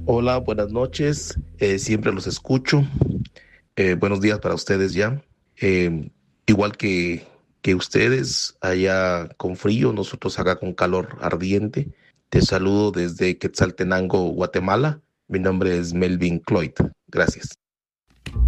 Hola, buenas noches. Siempre los escucho. Buenos días para ustedes ya. Igual que ustedes, allá con frío, nosotros acá con calor ardiente. Te saludo desde Quetzaltenango, Guatemala. Mi nombre es Melvin Cloyd. Gracias.